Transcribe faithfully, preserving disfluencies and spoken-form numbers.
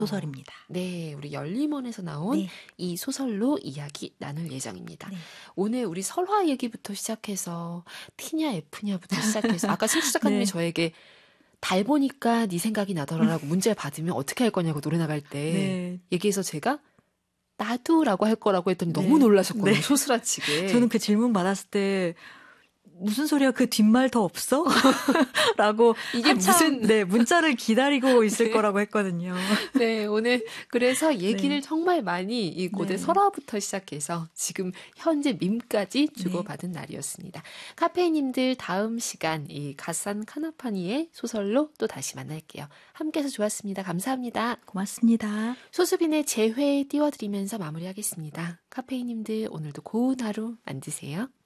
소설입니다. 어, 네, 우리 열림원에서 나온 네. 이 소설로 이야기 나눌 예정입니다. 네. 오늘 우리 설화 얘기부터 시작해서 T냐 F냐부터 시작해서 아까 신수 작가님이 네. 저에게 달 보니까 네 생각이 나더라라고 문제를 받으면 어떻게 할 거냐고 노래 나갈 때 네. 얘기해서 제가 나도라고 할 거라고 했더니 네. 너무 놀라셨거든요. 네. 소스라치게. 저는 그 질문 받았을 때 무슨 소리야 그 뒷말 더 없어? 라고 이게 한참, 무슨 네, 문자를 기다리고 있을 네. 거라고 했거든요. 네, 오늘 그래서 얘기를 네. 정말 많이 이 고대 네. 설화부터 시작해서 지금 현재 밈까지 주고받은 네. 날이었습니다. 카페인님들 다음 시간 이 갓산 카나파니의 소설로 또 다시 만날게요. 함께해서 좋았습니다. 감사합니다. 고맙습니다. 소수빈의 재회 띄워드리면서 마무리하겠습니다. 카페인님들 오늘도 고운 하루 만드세요.